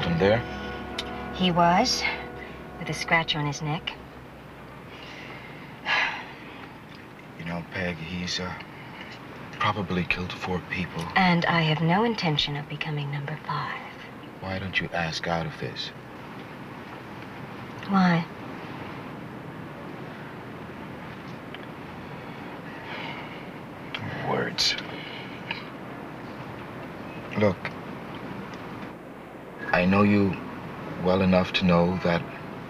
Bolton there? He was, with a scratch on his neck. You know, Peg, he's probably killed 4 people. And I have no intention of becoming number 5. Why don't you ask out of this? Why? Words. Look, I know you well enough to know that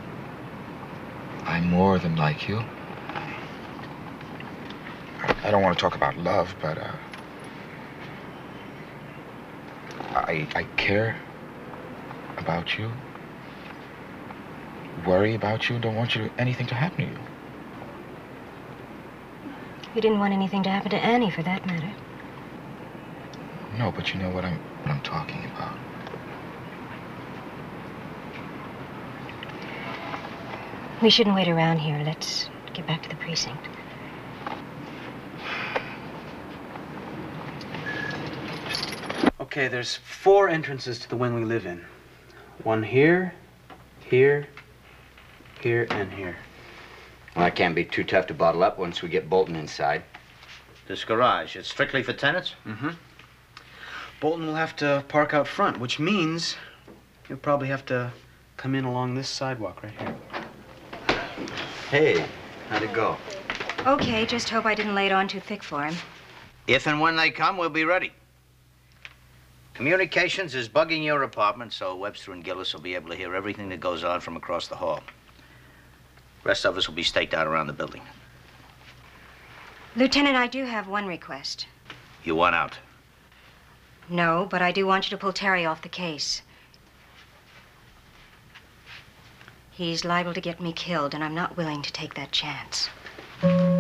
I'm more than like you. I don't want to talk about love, but I care about you, worry about you, don't want anything to happen to you. You didn't want anything to happen to Annie, for that matter. No, but you know what I'm talking about. We shouldn't wait around here. Let's get back to the precinct. Okay, there's 4 entrances to the wing we live in. One here, here, here, and here. Well, that can't be too tough to bottle up once we get Bolton inside. This garage, it's strictly for tenants? Mm-hmm. Bolton will have to park out front, which means he'll probably have to come in along this sidewalk right here. Hey, how'd it go? Okay, just hope I didn't lay it on too thick for him. If and when they come, we'll be ready. Communications is bugging your apartment, so Webster and Gillis will be able to hear everything that goes on from across the hall. Rest of us will be staked out around the building. Lieutenant, I do have one request. You want out? No, but I do want you to pull Terry off the case. He's liable to get me killed, and I'm not willing to take that chance.